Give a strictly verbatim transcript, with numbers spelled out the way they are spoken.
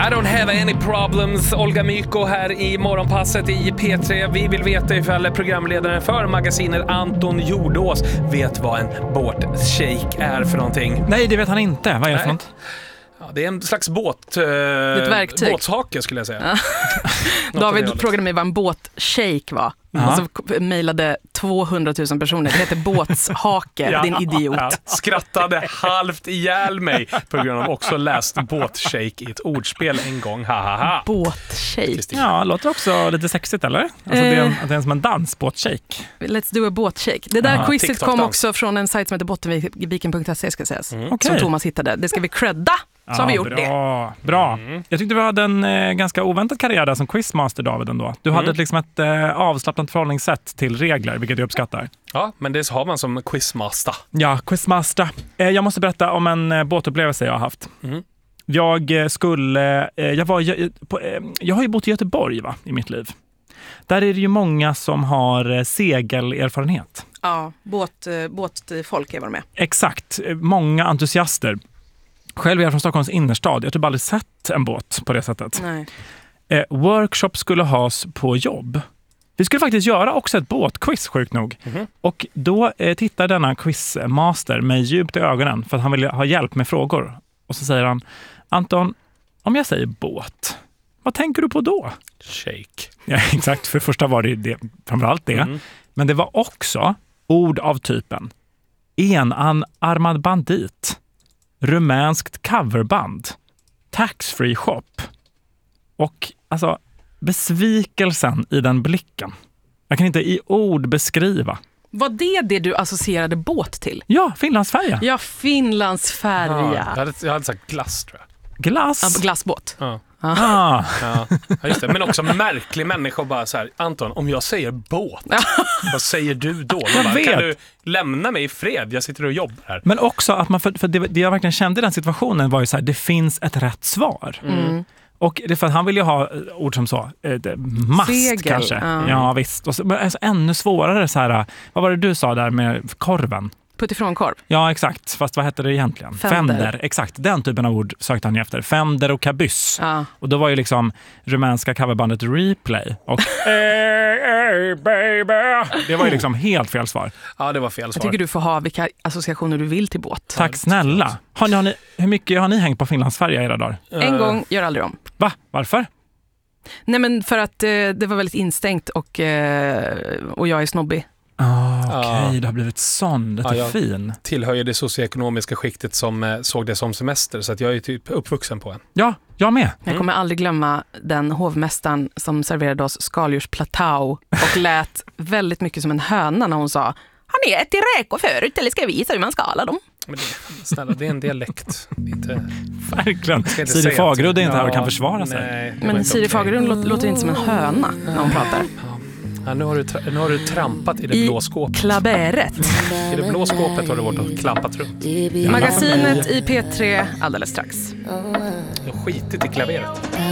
I don't have any problems. Olga Myko här i Morgonpasset i P tre. Vi vill veta ifall programledaren för magasinet Anton Jordås vet vad en båtshake är för någonting. Nej, det vet han inte. Vad är det Nej. för något? Ja, det är en slags båt, eh, ett verktyg. båtshake skulle jag säga. Ja. David frågade mig vad en båtshake var. Ja. Och så mejlade tvåhundratusen personer. Det heter båtshake, Ja. din idiot. Ja, skrattade halvt ihjäl mig på grund av också läst båtshake i ett ordspel en gång. Ha, ha, ha. Båtshake. Ja, låter också lite sexigt, eller? Alltså, det, är en, det är som en dansbåtshake. Let's do a båtshake. Det där Ja, quizet TikTok kom dans. också från en sajt som heter bottenviken punkt se ska sägas. Mm. Som Okej. Thomas hittade. Det ska vi credda. Så har vi gjort bra, det. Bra. Mm. Jag tyckte du hade en eh, ganska oväntad karriär där som quizmaster, David, ändå. Du hade Mm. liksom ett eh, avslappnat förhållningssätt till regler, vilket jag uppskattar. Ja, men det har man som quizmaster. Ja, quizmaster. Eh, jag måste berätta om en eh, båtupplevelse jag har haft. Mm. Jag eh, skulle... Eh, jag, var, jag, på, eh, jag har ju bott i Göteborg, va, i mitt liv. Där är det ju många som har eh, segelerfarenhet. Ja, båt, eh, båtfolk är var med. Exakt. Eh, Många entusiaster. Själv är jag från Stockholms innerstad. Jag har typ aldrig sett en båt på det sättet. Nej. Eh, workshop skulle has på jobb. Vi skulle faktiskt göra också ett båtquiz, sjukt nog. Mhm. Och då eh, tittar denna quizmaster mig djupt i ögonen för att han vill ha hjälp med frågor. Och så säger han: Anton, om jag säger båt, vad tänker du på då? Shake. Ja, exakt. För första var det, det framförallt det. Mm. Men det var också ord av typen enarmad bandit, rumänskt coverband, tax-free shop. Och alltså besvikelsen i den blicken. Jag kan inte i ord beskriva. Var det det du associerade båt till? Ja, Finlandsfärja. Ja, Finlandsfärja. Ja, jag, hade, jag hade sagt glass, tror jag. Glass. Ja, glassbåt. Ja. Ah. Ja. Ja, just det. Men också märklig människa och bara så här: Anton, om jag säger båt, vad säger du då? Jag Bara, vet. kan du lämna mig i fred? Jag sitter och jobbar här. Men också att man, för, för det, det jag verkligen kände i den situationen var ju så här, det finns ett rätt svar. Mm. Och det är för att han vill ju ha ord som så, eh, mast Segel, kanske. ja. Ja, visst. Och så, men alltså, ännu svårare så här, vad var det du sa där med korven? Puttifrånkorv. Ja, exakt. Fast vad heter det egentligen? Fender. Exakt, den typen av ord sökte han ju efter. Fender och kabyss. Ja. Och då var ju liksom rumänska coverbandet Replay. Och hey, hey, baby. Det var ju liksom helt fel svar. Ja, det var fel Jag svar. tycker du får ha vilka associationer du vill till båt. Tack snälla. Har ni, har ni, hur mycket har ni hängt på Finlandsfärja era dagar? En gång, gör aldrig om. Va? Varför? Nej, men för att eh, det var väldigt instängt och, eh, och jag är snobbig. Ah, Okej, Ja. det har blivit sån. Det är Ja, jag- fin. Tillhör ju det socioekonomiska skiktet som eh, såg det som semester, så att jag är typ uppvuxen på en. Ja, jag med. Jag kommer aldrig glömma den hovmästaren som serverade oss skaldjursplatå och lät väldigt mycket som en höna när hon sa: har ni ätit räkor förut eller ska jag visa hur man skalar dem? Men det, snälla, det är en dialekt. Det är inte, Verkligen. ska inte Siri säga Fagerud är att- inte här och kan Ja, försvara sig. nej, det var Men inte Siri okej. Fagerlund låter, låter inte som en höna när hon pratar. Ja, nu, har du tra- nu har du trampat i det I blå skåpet. klaveret. I det blå skåpet har du varit och klampat runt. Magasinet i P tre alldeles strax. Du har skitit i klaveret.